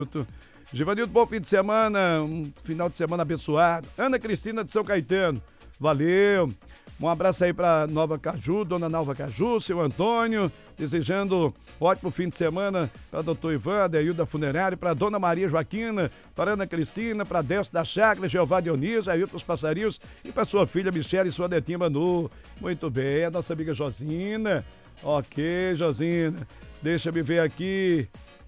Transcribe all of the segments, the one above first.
Givanildo, bom fim de semana, um final de semana abençoado. Ana Cristina de São Caetano, valeu. Um abraço aí pra Nova Caju, Dona Nova Caju, seu Antônio, desejando ótimo fim de semana para doutor Ivan, Adeildo da Funerária, para Dona Maria Joaquina, para Ana Cristina, para Delcio da Chácara, Jeová Dionísio, Ailton dos Passarinhos e para sua filha Michele e sua netinha Manu. Muito bem, a nossa amiga Josina. Ok, Josina, deixa eu ver aqui.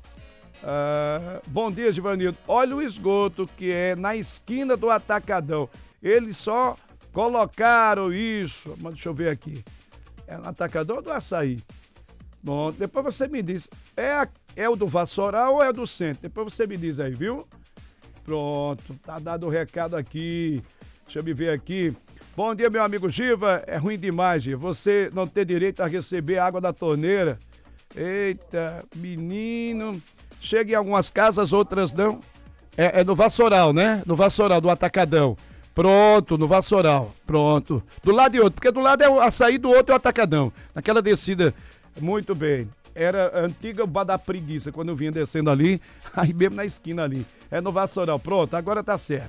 Bom dia, Givanildo. Olha o esgoto que é na esquina do Atacadão. Eles só colocaram isso. Mas deixa eu ver aqui. É no Atacadão ou do Açaí? Bom, depois você me diz. É o do Vassoural ou é o do centro? Depois você me diz aí, viu? Pronto, tá dado o recado aqui. Deixa eu me ver aqui. Bom dia, meu amigo Giva. É ruim demais, Giva. Você não ter direito a receber água da torneira. Eita, menino. Chega em algumas casas, outras não. É no Vassoural, né? No Vassoural, do Atacadão. Pronto, no Vassoural. Pronto. Do lado de outro, porque do lado é o Açaí, do outro é o Atacadão. Naquela descida, muito bem. Era a antiga Bar da Preguiça, quando eu vinha descendo ali, aí mesmo na esquina ali. É no Vassoural. Pronto, agora tá certo.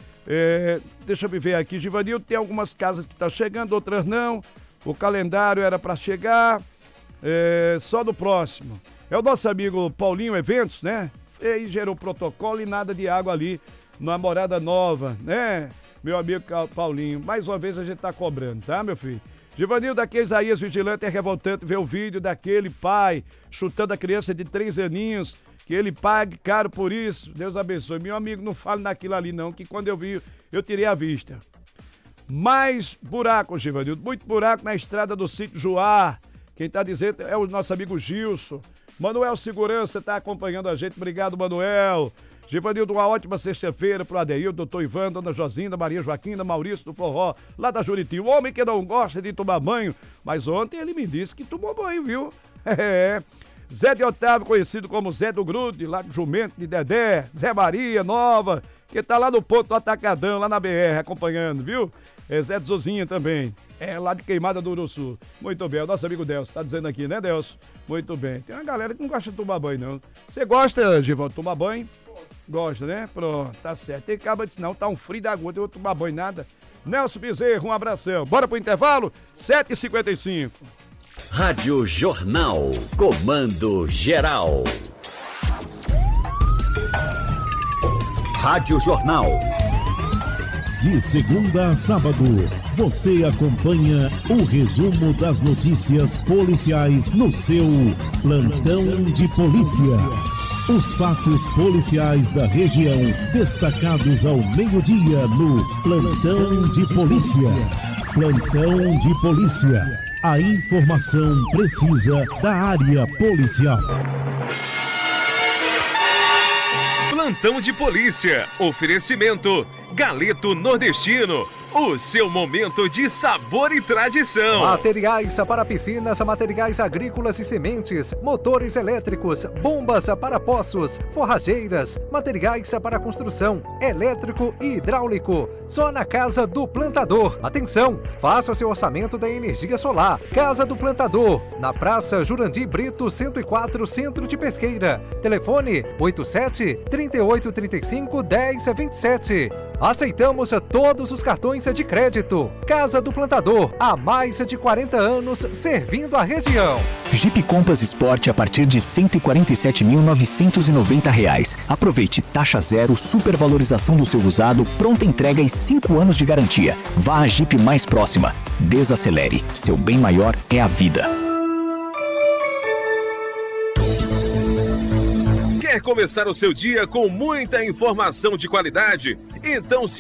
Deixa eu ver aqui, Givanildo, tem algumas casas que estão chegando, outras não. O calendário era para chegar, só no próximo. É o nosso amigo Paulinho Eventos, né? E gerou protocolo e nada de água ali na Morada Nova, né? Meu amigo Paulinho, mais uma vez a gente tá cobrando, tá, meu filho? Givanildo, aqui Isaías Vigilante, é revoltante ver o vídeo daquele pai chutando a criança de 3 aninhos, que ele pague caro por isso. Deus abençoe. Meu amigo, não fale naquilo ali não, que quando eu vi, eu tirei a vista. Mais buraco, Givanildo, muito buraco na estrada do sítio Joá. Quem tá dizendo é o nosso amigo Gilson. Manuel Segurança tá acompanhando a gente. Obrigado, Manuel. Givanildo, uma ótima sexta-feira pro Adeildo, doutor Ivan, dona Josinda, Maria Joaquina, Maurício do Forró, lá da Juriti. O homem que não gosta de tomar banho, mas ontem ele me disse que tomou banho, viu? Zé de Otávio, conhecido como Zé do Grude, lá do Jumento de Dedé, Zé Maria Nova, que tá lá no ponto do Atacadão, lá na BR, acompanhando, viu? Zé de Zozinha também, lá de Queimada do Uruçu. Muito bem, o nosso amigo Delcio, tá dizendo aqui, né, Delcio? Muito bem. Tem uma galera que não gosta de tomar banho, não. Você gosta, Givan, de tomar banho? Gosta, né? Pronto, tá certo. Tem cabra disso, não, tá um frio da gota, eu vou tomar banho nada. Nelson Bezerro, um abração. Bora pro intervalo? 7h55. Rádio Jornal, comando geral. Rádio Jornal. De segunda a sábado, você acompanha o resumo das notícias policiais no seu Plantão de Polícia. Os fatos policiais da região, destacados ao meio-dia no Plantão de Polícia. Plantão de Polícia. A informação precisa da área policial. Plantão de Polícia. Oferecimento Galeto Nordestino. O seu momento de sabor e tradição. Materiais para piscinas, materiais agrícolas e sementes, motores elétricos, bombas para poços, forrageiras, materiais para construção, elétrico e hidráulico. Só na Casa do Plantador. Atenção, faça seu orçamento da energia solar. Casa do Plantador, na Praça Jurandir Brito, 104, Centro de Pesqueira. Telefone 87-3835-1027. Aceitamos todos os cartões de crédito. Casa do Plantador, há mais de 40 anos servindo a região. Jeep Compass Sport a partir de R$ 147.990. Aproveite taxa zero, supervalorização do seu usado, pronta entrega e 5 anos de garantia. Vá à Jeep mais próxima. Desacelere. Seu bem maior é a vida. Quer começar o seu dia com muita informação de qualidade? Então